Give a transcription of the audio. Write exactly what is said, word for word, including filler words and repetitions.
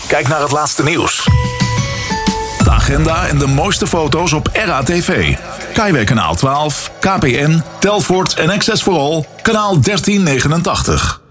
Kijk naar het laatste nieuws. De agenda en de mooiste foto's op R A T V. Kaiway kanaal twaalf, K P N, Telfort en Access for All, kanaal dertien negenentachtig.